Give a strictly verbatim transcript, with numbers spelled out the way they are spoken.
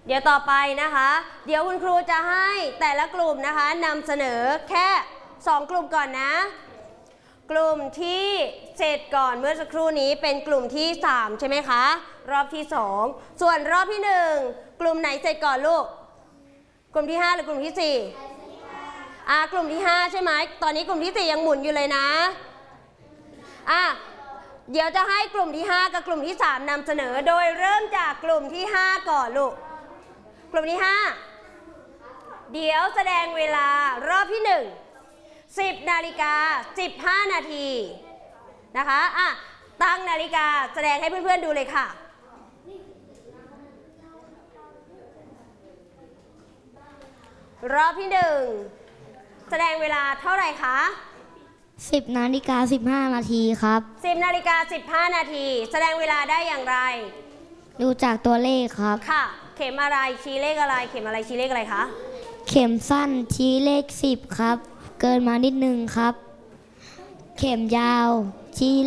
เดี๋ยวต่อไปนะคะเดี๋ยวคุณครูจะให้แต่ละกลุ่มนะคะนำเสนอแค่สองกลุ่มก่อนนะกลุ่มที่เสร็จก่อนเมื่อสักครู่นี้เป็นกลุ่มที่สามใช่ไหมคะรอบที่สองส่วนรอบที่หนึ่งกลุ่มไหนเสร็จก่อนลูกกลุ่มที่ห้าหรือกลุ่มที่สี่อ่ากลุ่มที่ห้าใช่ไหมตอนนี้กลุ่มที่สี่ยังหมุนอยู่เลยนะอ่ะเดี๋ยวจะให้กลุ่มที่ห้ากับกลุ่มที่สามนำเสนอโดยเริ่มจากกลุ่มที่ห้าก่อนลูกกลุ่มที่ห้าเดี๋ยวแสดงเวลารอบที่หนึ่งสิบนาฬิกาสิบห้านาทีนะคะอ่ะตั้งนาฬิกาแสดงให้เพื่อนๆดูเลยค่ะรอบที่หนึ่งแสดงเวลาเท่าไหร่คะสิบนาฬิกาสิบห้านาทีครับสิบนาฬิกาสิบห้านาทีแสดงเวลาได้อย่างไรดูจากตัวเลขครับค่ะเข็มอะไรชี้เลขอะไรเข็มอะไรชี้เลขอะไรคะเข็มสั้นชี้เลขสิบครับเกินมานิดนึงครับเข็มยาวชี้